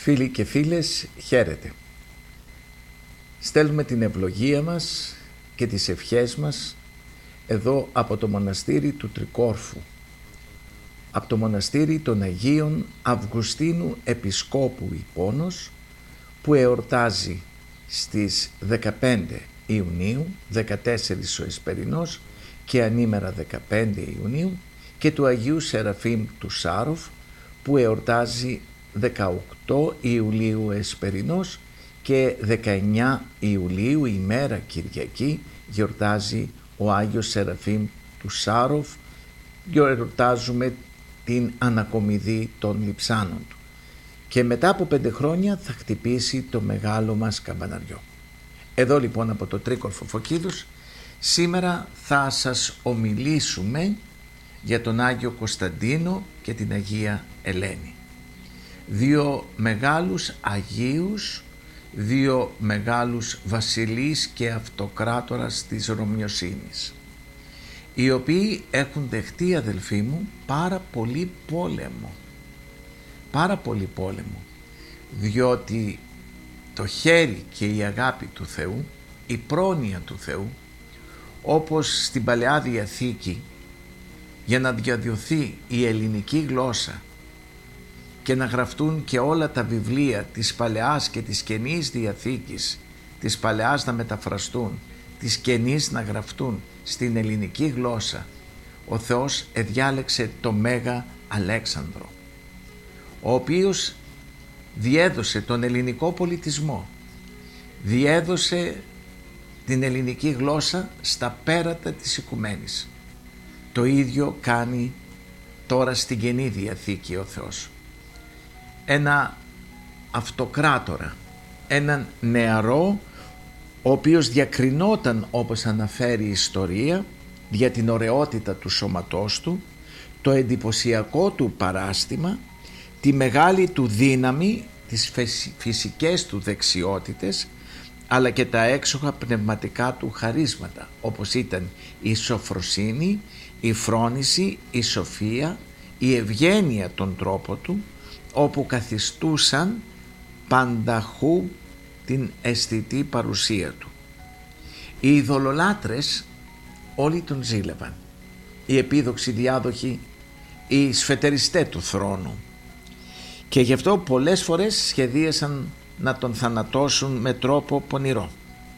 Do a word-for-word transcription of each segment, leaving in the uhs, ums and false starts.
Φίλοι και φίλες, χαίρετε. Στέλνουμε την ευλογία μας και τις ευχές μας εδώ από το μοναστήρι του Τρικόρφου, από το μοναστήρι των Αγίων Αυγουστίνου Επισκόπου Ιππώνος, που εορτάζει στις δεκαπέντε Ιουνίου, δεκατέσσερις ο Εσπερινός και ανήμερα δεκαπέντε Ιουνίου, και του Αγίου Σεραφείμ του Σάροφ, που εορτάζει δεκαοκτώ Ιουλίου Εσπερινός και δεκαεννιά Ιουλίου, ημέρα Κυριακή, γιορτάζει ο Άγιος Σεραφείμ του Σάροφ. Γιορτάζουμε την ανακομιδή των λειψάνων του. Και μετά από πέντε χρόνια θα χτυπήσει το μεγάλο μας καμπαναριό. Εδώ λοιπόν από το Τρίκορφο Φωκίδους σήμερα θα σας ομιλήσουμε για τον Άγιο Κωνσταντίνο και την Αγία Ελένη. Δύο μεγάλους Αγίους, δύο μεγάλους βασιλείς και αυτοκράτορας της Ρωμιοσύνης, οι οποίοι έχουν δεχτεί, αδελφοί μου, πάρα πολύ πόλεμο. Πάρα πολύ πόλεμο, διότι το χέρι και η αγάπη του Θεού, η πρόνοια του Θεού, όπως στην Παλαιά Διαθήκη, για να διαδιωθεί η ελληνική γλώσσα και να γραφτούν και όλα τα βιβλία της Παλαιάς και της Καινής Διαθήκης, της Παλαιάς να μεταφραστούν, της Καινής να γραφτούν στην ελληνική γλώσσα, ο Θεός εδιάλεξε το Μέγα Αλέξανδρο, ο οποίος διέδωσε τον ελληνικό πολιτισμό, διέδωσε την ελληνική γλώσσα στα πέρατα της οικουμένης. Το ίδιο κάνει τώρα στην Καινή Διαθήκη ο Θεός. Ένα αυτοκράτορα, έναν νεαρό, ο οποίος διακρινόταν, όπως αναφέρει η ιστορία, για την ωραιότητα του σώματός του, το εντυπωσιακό του παράστημα, τη μεγάλη του δύναμη, τις φυσικές του δεξιότητες, αλλά και τα έξοχα πνευματικά του χαρίσματα, όπως ήταν η σοφροσύνη, η φρόνηση, η σοφία, η ευγένεια των τρόπων του, όπου καθιστούσαν πανταχού την αισθητή παρουσία του. Οι ειδωλολάτρες όλοι τον ζήλευαν, οι επίδοξοι διάδοχοι, οι σφετεριστές του θρόνου, και γι' αυτό πολλές φορές σχεδίασαν να τον θανατώσουν με τρόπο πονηρό.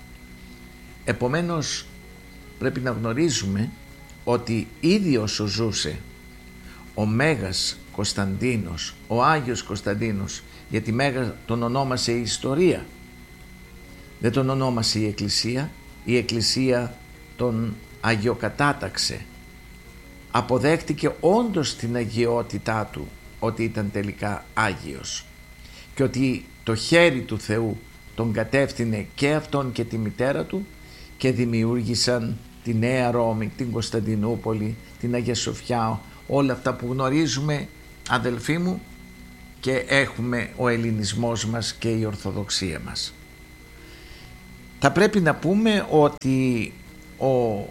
Επομένως πρέπει να γνωρίζουμε ότι ήδη όσο ζούσε ο Μέγας Κωνσταντίνος, ο Άγιος Κωνσταντίνος, γιατί Μέγα τον ονόμασε η ιστορία, δεν τον ονόμασε η Εκκλησία, η Εκκλησία τον αγιοκατάταξε, αποδέχτηκε όντως την αγιότητά του, ότι ήταν τελικά Άγιος και ότι το χέρι του Θεού τον κατεύθυνε και αυτόν και τη μητέρα του και δημιούργησαν τη Νέα Ρώμη, την Κωνσταντινούπολη, την Αγία Σοφιά, όλα αυτά που γνωρίζουμε, αδελφοί μου, και έχουμε ο ελληνισμός μας και η Ορθοδοξία μας. Θα πρέπει να πούμε ότι ο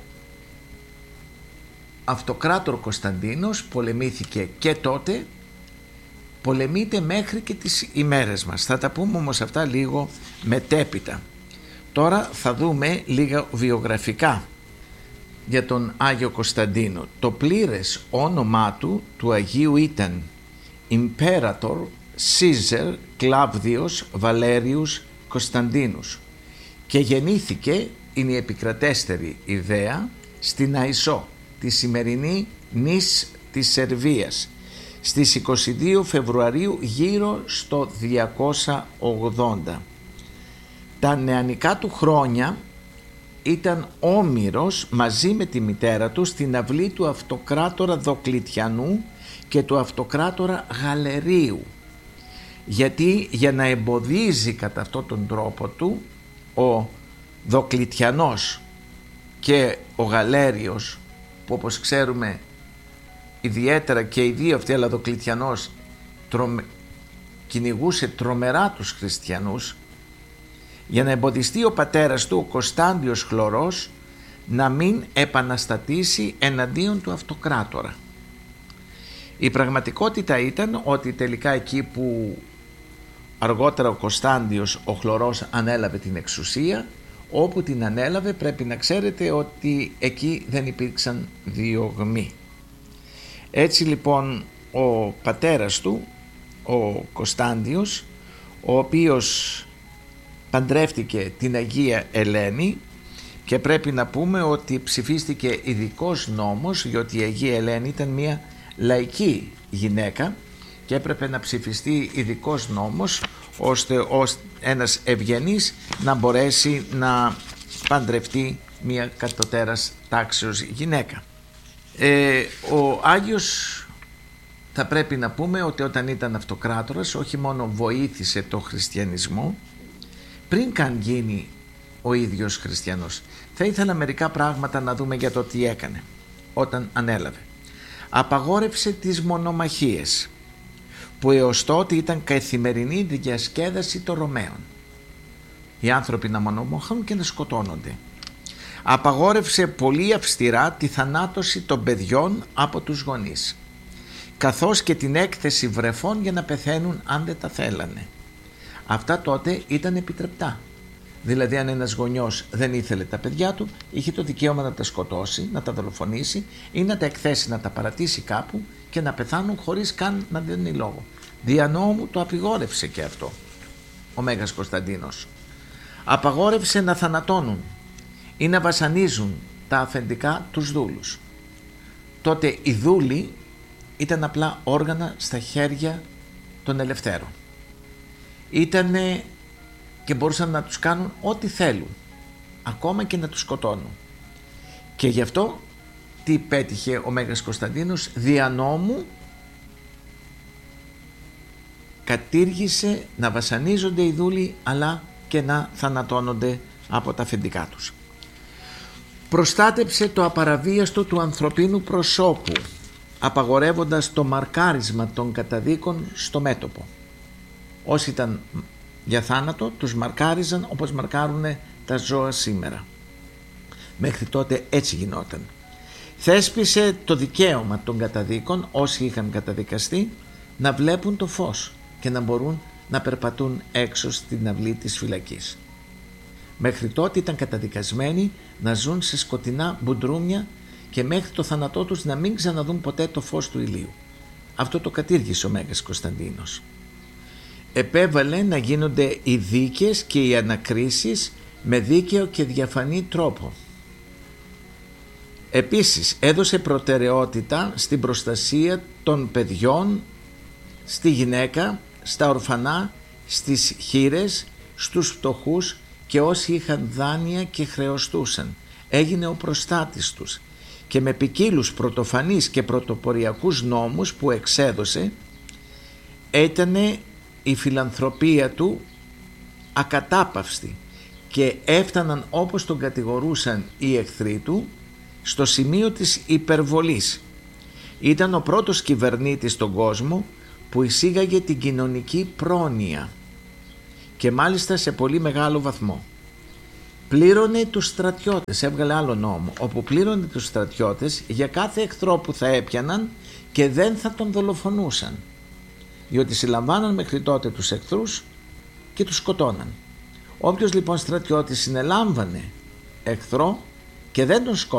αυτοκράτορ Κωνσταντίνος πολεμήθηκε και τότε, πολεμείται μέχρι και τις ημέρες μας. Θα τα πούμε όμως αυτά λίγο μετέπειτα. Τώρα θα δούμε λίγα βιογραφικά για τον Άγιο Κωνσταντίνο. Το πλήρες όνομά του του Αγίου ήταν Imperator Caesar Claudius Valerius Constantinus και γεννήθηκε, είναι η επικρατέστερη ιδέα, στην Αϊσό, τη σημερινή νης της Σερβίας, στις είκοσι δύο Φεβρουαρίου γύρω στο διακόσια ογδόντα. Τα νεανικά του χρόνια ήταν όμηρος μαζί με τη μητέρα του στην αυλή του αυτοκράτορα Δοκλητιανού και του αυτοκράτορα Γαλερίου, γιατί για να εμποδίζει κατά αυτόν τον τρόπο του ο Δοκλητιανός και ο Γαλέριος, που όπως ξέρουμε ιδιαίτερα και οι δύο αυτοί, αλλά Δοκλητιανός τρομε... κυνηγούσε τρομερά τους χριστιανούς, για να εμποδιστεί ο πατέρας του, ο Κωνσταντιος Χλωρός, να μην επαναστατήσει εναντίον του αυτοκράτορα. Η πραγματικότητα ήταν ότι τελικά εκεί που αργότερα ο Κωνσταντιος ο Χλωρός ανέλαβε την εξουσία. Όπου την ανέλαβε πρέπει να ξέρετε ότι εκεί δεν υπήρξαν διωγμοί. Έτσι λοιπόν ο πατέρας του, ο Κωνσταντιος, ο οποίος παντρεύτηκε την Αγία Ελένη, και πρέπει να πούμε ότι ψηφίστηκε ειδικός νόμος, γιατί η Αγία Ελένη ήταν μια λαϊκή γυναίκα και έπρεπε να ψηφιστεί ειδικός νόμος ώστε ένας ευγενής να μπορέσει να παντρευτεί μια κατωτέρας τάξεως γυναίκα. Ε, ο Άγιος, θα πρέπει να πούμε ότι όταν ήταν αυτοκράτορας όχι μόνο βοήθησε το χριστιανισμό πριν καν γίνει ο ίδιος χριστιανός. Θα ήθελα μερικά πράγματα να δούμε για το τι έκανε όταν ανέλαβε. Απαγόρευσε τις μονομαχίες, που έως τότε ήταν καθημερινή διασκέδαση των Ρωμαίων. Οι άνθρωποι να μονομαχούν και να σκοτώνονται. Απαγόρευσε πολύ αυστηρά τη θανάτωση των παιδιών από τους γονείς, καθώς και την έκθεση βρεφών για να πεθαίνουν αν δεν τα θέλανε. Αυτά τότε ήταν επιτρεπτά. Δηλαδή αν ένας γονιός δεν ήθελε τα παιδιά του, είχε το δικαίωμα να τα σκοτώσει, να τα δολοφονήσει ή να τα εκθέσει, να τα παρατήσει κάπου και να πεθάνουν χωρίς καν να δίνει λόγο. Δια νόμου το απαγόρευσε και αυτό ο Μέγας Κωνσταντίνος. Απαγόρευσε να θανατώνουν ή να βασανίζουν τα αφεντικά τους δούλους. Τότε οι δούλοι ήταν απλά όργανα στα χέρια των ελευθέρων. Ήτανε και μπορούσαν να τους κάνουν ό,τι θέλουν, ακόμα και να τους σκοτώνουν. Και γι' αυτό τι πέτυχε ο Μέγας Κωνσταντίνος? Δια νόμου κατήργησε να βασανίζονται οι δούλοι, αλλά και να θανατώνονται από τα αφεντικά τους. Προστάτεψε το απαραβίαστο του ανθρωπίνου προσώπου, απαγορεύοντας το μαρκάρισμα των καταδίκων στο μέτωπο. Όσοι ήταν για θάνατο τους μαρκάριζαν όπως μαρκάρουν τα ζώα σήμερα. Μέχρι τότε έτσι γινόταν. Θέσπισε το δικαίωμα των καταδίκων, όσοι είχαν καταδικαστεί, να βλέπουν το φως και να μπορούν να περπατούν έξω στην αυλή της φυλακής. Μέχρι τότε ήταν καταδικασμένοι να ζουν σε σκοτεινά μπουντρούμια και μέχρι το θάνατό τους να μην ξαναδούν ποτέ το φως του ηλίου. Αυτό το κατήργησε ο Μέγας Κωνσταντίνος. Επέβαλε να γίνονται οι δίκες και οι ανακρίσεις με δίκαιο και διαφανή τρόπο. Επίσης έδωσε προτεραιότητα στην προστασία των παιδιών, στη γυναίκα, στα ορφανά, στις χήρες, στους φτωχούς και όσοι είχαν δάνεια και χρεωστούσαν. Έγινε ο προστάτης τους και με ποικίλους πρωτοφανείς και πρωτοποριακούς νόμους που εξέδωσε ήτανε η φιλανθρωπία του ακατάπαυστη και έφταναν, όπως τον κατηγορούσαν οι εχθροί του, στο σημείο της υπερβολής. Ήταν ο πρώτος κυβερνήτης στον κόσμο που εισήγαγε την κοινωνική πρόνοια και μάλιστα σε πολύ μεγάλο βαθμό. Πλήρωνε τους στρατιώτες, έβγαλε άλλο νόμο, όπου πλήρωνε τους στρατιώτες για κάθε εχθρό που θα έπιαναν και δεν θα τον δολοφονούσαν, διότι συλλαμβάναν μέχρι τότε τους εχθρούς και τους σκοτώναν. Όποιος λοιπόν στρατιώτης συνελάμβανε εχθρό και δεν τον σκότωνε,